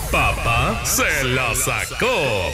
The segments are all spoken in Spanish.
Papá se la sacó.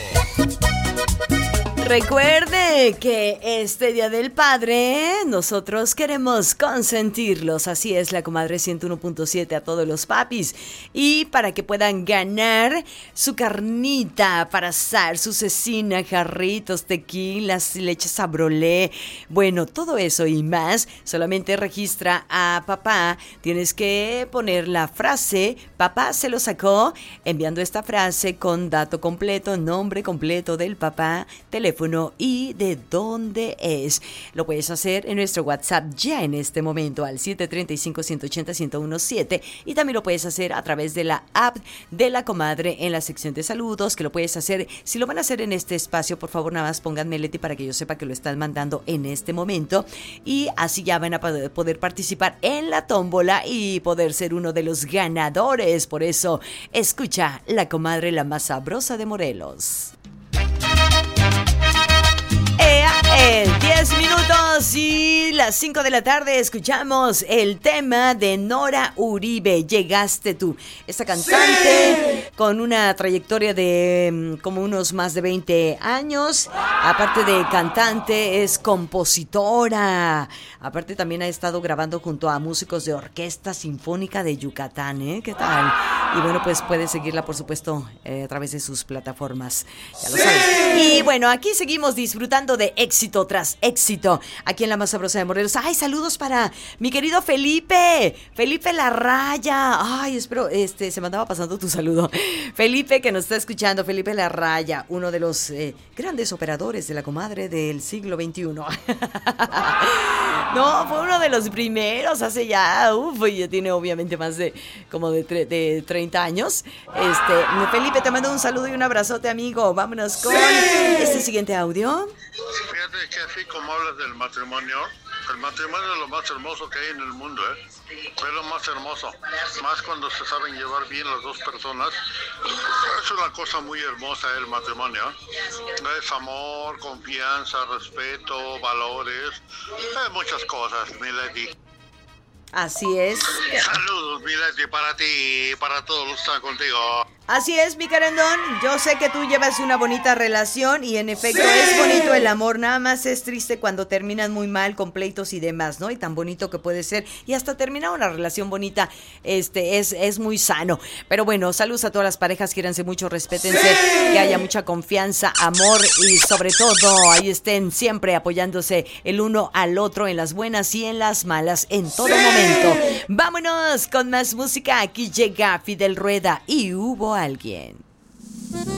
Recuerde que este Día del Padre nosotros queremos consentirlos. Así es, la comadre 101.7 a todos los papis. Y para que puedan ganar su carnita para asar, su cecina, jarritos, tequilas, leche sabrolé. Bueno, todo eso y más, solamente registra a papá. Tienes que poner la frase, papá se lo sacó, enviando esta frase con dato completo, nombre completo del papá, teléfono y de dónde es. Lo puedes hacer en nuestro WhatsApp ya en este momento al 735-180-1017 y también lo puedes hacer a través de la app de la comadre en la sección de saludos, que lo puedes hacer. Si lo van a hacer en este espacio, por favor nada más pónganme Leti para que yo sepa que lo están mandando en este momento y así ya van a poder participar en la tómbola y poder ser uno de los ganadores. Por eso escucha la comadre la más sabrosa de Morelos. 10 minutos y las 5 de la tarde escuchamos el tema de Nora Uribe, Llegaste tú. Esta cantante con una trayectoria de como unos más de 20 años. Aparte de cantante, es compositora. Aparte también ha estado grabando junto a músicos de Orquesta Sinfónica de Yucatán, ¿eh? ¿Qué tal? Y bueno, pues puedes seguirla, por supuesto, a través de sus plataformas. Ya lo sabes. Y bueno, aquí seguimos disfrutando de éxito tras éxito. Aquí en la más sabrosa de Morelos. ¡Ay, saludos para mi querido Felipe! Felipe Larraya. Ay, espero, se me andaba pasando tu saludo. Felipe, que nos está escuchando. Felipe Larraya, uno de los grandes operadores de la comadre del siglo XXI. No, fue uno de los primeros hace ya, ya tiene obviamente más de como de 30 años. Felipe, te mando un saludo y un abrazote, amigo. Vámonos con este siguiente audio. Fíjate que así como hablas del matrimonio, el matrimonio es lo más hermoso que hay en el mundo, ¿eh? Es lo más hermoso, más cuando se saben llevar bien las dos personas. Es una cosa muy hermosa el matrimonio. Es amor, confianza, respeto, valores, muchas cosas, mi Leti. Así es. Saludos, mi Leti, para ti y para todos los que están contigo. Así es, mi querendón. Yo sé que tú llevas una bonita relación y en efecto es bonito el amor. Nada más es triste cuando terminan muy mal con pleitos y demás, ¿no? Y tan bonito que puede ser. Y hasta terminar una relación bonita, es muy sano. Pero bueno, saludos a todas las parejas. Quiéranse mucho, respétense, que haya mucha confianza, amor y sobre todo ahí estén siempre apoyándose el uno al otro en las buenas y en las malas en todo momento. Vámonos con más música. Aquí llega Fidel Rueda y Hubo Alguien.